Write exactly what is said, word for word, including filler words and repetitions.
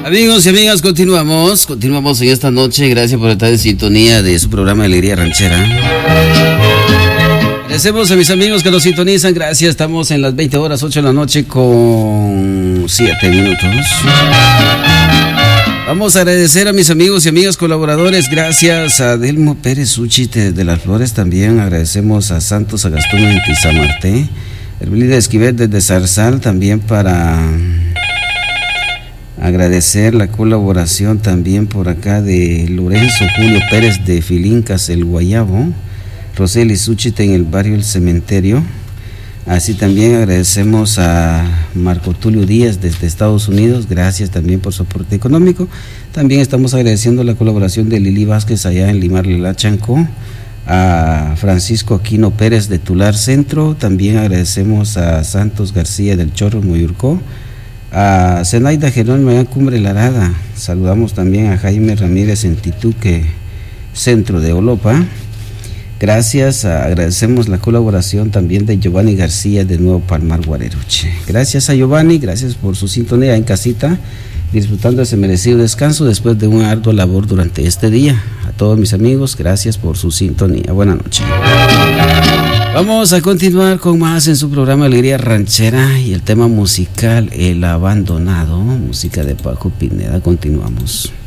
Amigos y amigas, continuamos, continuamos en esta noche. Gracias por estar en sintonía de su programa de Alegría Ranchera. Agradecemos a mis amigos que nos sintonizan. Gracias, estamos en las veinte horas, ocho de la noche con siete minutos. Vamos a agradecer a mis amigos y amigas colaboradores. Gracias a Delmo Pérez Uchite de las Flores. También agradecemos a Santos Agastún en Tizamarté. Hermelida Esquivel desde Zarzal. También para agradecer la colaboración también por acá de Lorenzo Julio Pérez de Filincas, El Guayabo. Roseli Uchite en el barrio El Cementerio. Así también agradecemos a Marco Tulio Díaz desde Estados Unidos, gracias también por su aporte económico. También estamos agradeciendo la colaboración de Lili Vázquez allá en Limar Lela Chancó, a Francisco Aquino Pérez de Tular Centro, también agradecemos a Santos García del Chorro Moyurcó, a Zenaida Jerónimo en Cumbre Larada, saludamos también a Jaime Ramírez en Tituque, Centro de Olopa. Gracias, agradecemos la colaboración también de Giovanni García de Nuevo Palmar, Guareruche. Gracias a Giovanni, gracias por su sintonía en casita, disfrutando ese merecido descanso después de una ardua labor durante este día. A todos mis amigos, gracias por su sintonía. Buenas noches. Vamos a continuar con más en su programa Alegría Ranchera y el tema musical El Abandonado, música de Paco Pineda. Continuamos.